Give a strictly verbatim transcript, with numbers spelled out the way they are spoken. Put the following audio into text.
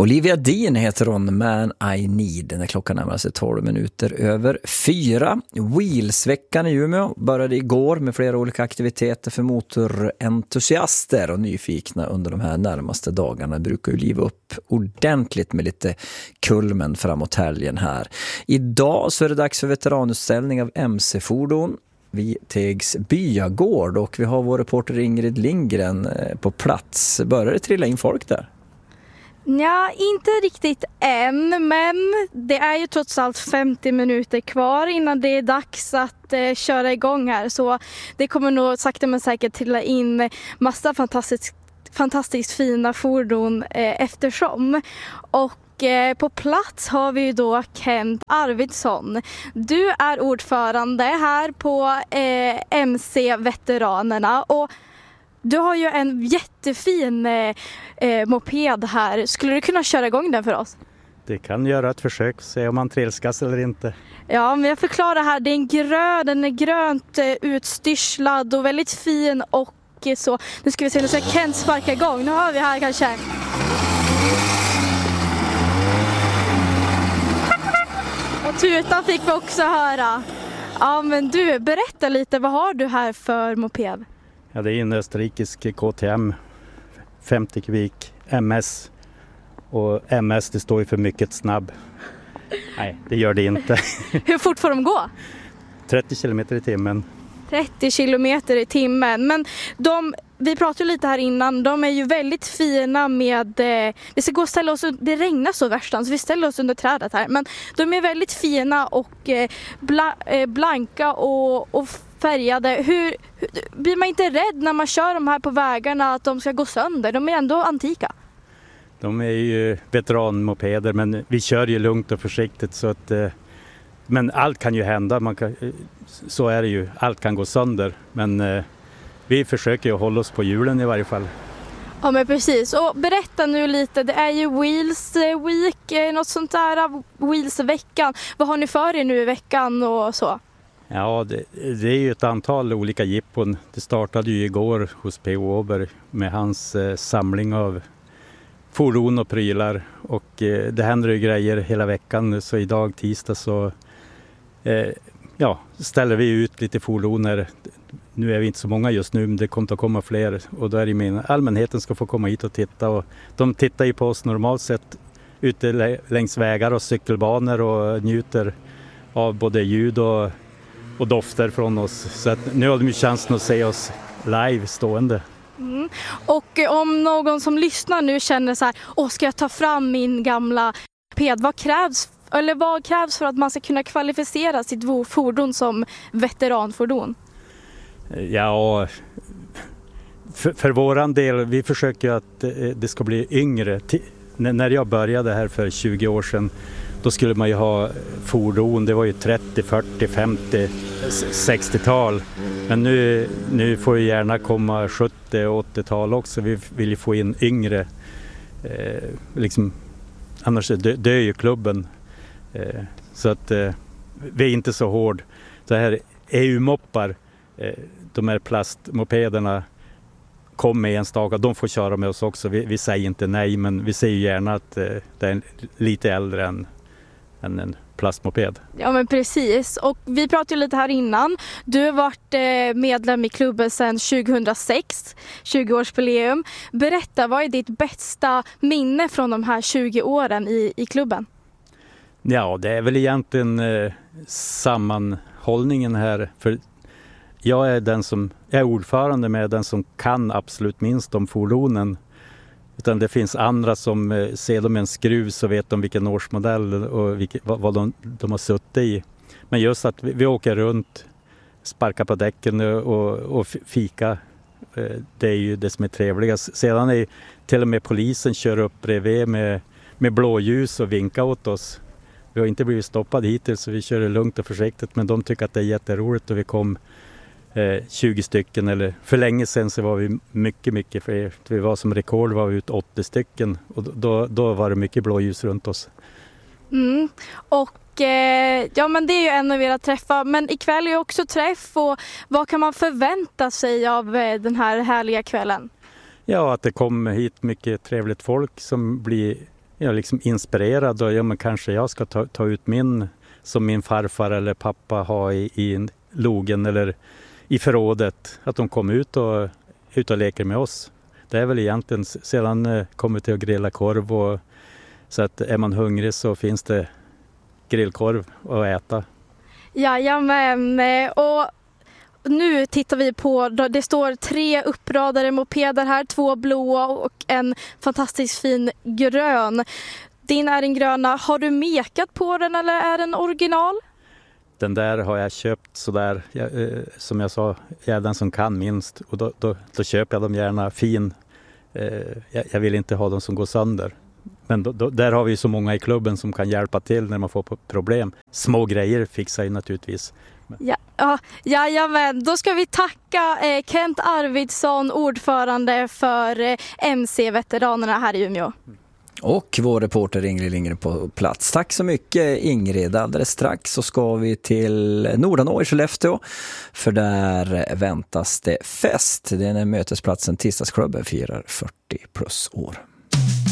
Olivia Dean heter hon, Man I Need, när klockan närmar sig tolv minuter över fyra. Wheels-veckan i Umeå började igår med flera olika aktiviteter för motorentusiaster och nyfikna under de här närmaste dagarna. Brukar ju liva upp ordentligt med lite kulmen framåt helgen här. Idag så är det dags för veteranutställning av M C-fordon vid Tegs byagård och vi har vår reporter Ingrid Lindgren på plats. Börjar det trilla in folk där? Ja, inte riktigt än, men det är ju trots allt femtio minuter kvar innan det är dags att eh, köra igång här. Så det kommer nog sakta men säkert trilla in massa fantastiskt, fantastiskt fina fordon eh, eftersom. Och eh, på plats har vi ju då Kent Arvidsson. Du är ordförande här på eh, M C-veteranerna och du har ju en jättefin eh, eh, moped här. Skulle du kunna köra igång den för oss? Det kan göra ett försök, se om man trilskas eller inte. Ja, men jag förklarar här. Det är en grön, den är grönt eh, utstyrslad och väldigt fin och eh, så. Nu ska vi se, nu ska Kent sparka igång. Nu har vi här kanske. Och tutan fick vi också höra. Ja, men du, berätta lite. Vad har du här för moped? Ja, det är en österrikisk K T M, femtio kubik, M S. Och M S det står ju för mycket snabb. Nej, det gör det inte. Hur fort får de gå? trettio kilometer i timmen. trettio kilometer i timmen. Men de, vi pratade lite här innan, de är ju väldigt fina med, eh, vi ska gå och ställa oss, det regnar så värstans, så vi ställer oss under trädet här. Men de är väldigt fina och eh, bla, eh, blanka och, och färgade. Hur, hur, blir man inte rädd när man kör de här på vägarna att de ska gå sönder? De är ändå antika. De är ju veteranmopeder, men vi kör ju lugnt och försiktigt så att eh, men allt kan ju hända, man kan, så är det ju, allt kan gå sönder, men eh, vi försöker ju hålla oss på hjulen i varje fall. Ja, men precis, och berätta nu lite, det är ju Wheels Week, något sånt där, Wheels-veckan. Vad har ni för er nu i veckan och så? Ja, det, det är ju ett antal olika jippon. Det startade ju igår hos P O Åberg med hans eh, samling av fordon och prylar. Och eh, det händer ju grejer hela veckan, så idag tisdag så eh, ja, ställer vi ut lite fordoner. Nu är vi inte så många just nu, men det kommer att komma fler. Och då är det min allmänheten ska få komma hit och titta. Och de tittar ju på oss normalt sett ute längs vägar och cykelbanor och njuter av både ljud och och dofter från oss. Så att nu har de ju chansen att se oss live stående. Mm. Och om någon som lyssnar nu känner så här, åh, ska jag ta fram min gamla moped? Vad krävs, eller vad krävs för att man ska kunna kvalificera sitt fordon som veteranfordon? Ja, för, för våran del, vi försöker att det ska bli yngre. När jag började här för tjugo år sedan, då skulle man ju ha fordon, det var ju trettio, fyrtio, femtio, sextiotal. Men nu, nu får ju gärna komma sjuttio och åttiotal också. Vi vill ju få in yngre. Eh, liksom, annars dö, dör ju klubben. Eh, så att eh, vi är inte så hård. Så här E U-moppar, eh, de här plastmopederna, kom med enstaka, de får köra med oss också. Vi, vi säger inte nej, men vi säger gärna att eh, det är lite äldre än än en plastmoped. Ja, men precis. Och vi pratade ju lite här innan. Du har varit medlem i klubben sedan tjugohundrasex, tjugo-årsjubileum. Berätta, vad är ditt bästa minne från de här tjugo åren i, i klubben? Ja, det är väl egentligen eh, sammanhållningen här. För jag är den som är ordförande med den som kan absolut minst om fordonen. Utan det finns andra som eh, ser dem en skruv så vet de vilken årsmodell och vilket, vad, vad de, de har suttit i. Men just att vi, vi åker runt, sparkar på däcken och, och fika, eh, det är ju det som är trevligast. Sedan är till och med polisen kör upp bredvid med, med blåljus och vinkar åt oss. Vi har inte blivit stoppade hittills så vi kör lugnt och försiktigt, men de tycker att det är jätteroligt och vi kom Eh, tjugo stycken, eller för länge sedan så var vi mycket, mycket fler. Vi var som rekord var vi ut åttio stycken och då, då var det mycket blåljus runt oss. Mm. Och eh, ja, men det är ju en av era träffar, men ikväll är ju också träff och vad kan man förvänta sig av eh, den här härliga kvällen? Ja, att det kommer hit mycket trevligt folk som blir jag är liksom inspirerad och ja, men kanske jag ska ta, ta ut min som min farfar eller pappa har i, i logen eller i förrådet. Att de kommer ut och, ut och leker med oss. Det är väl egentligen, sedan eh, kommer till att grilla korv och så att är man hungrig så finns det grillkorv att äta. Jajamän, och nu tittar vi på, det står tre uppradade mopeder här, två blåa och en fantastiskt fin grön. Din är en gröna, har du mekat på den eller är den original? Den där har jag köpt sådär, jag, eh, som jag sa, jag är den som kan minst och då, då, då köper jag dem gärna fin. Eh, jag, jag vill inte ha dem som går sönder. Men då, då, där har vi så många i klubben som kan hjälpa till när man får problem. Små grejer fixar ju naturligtvis. Ja, ja, jajamän, då ska vi tacka eh, Kent Arvidsson, ordförande för eh, M C-veteranerna här i Umeå. Och vår reporter Ingrid Lindgren på plats. Tack så mycket Ingrid. Alldeles strax så ska vi till Nordanå i Skellefteå. För där väntas det fest. Det är när mötesplatsen Tisdagsklubben firar fyrtio plus år.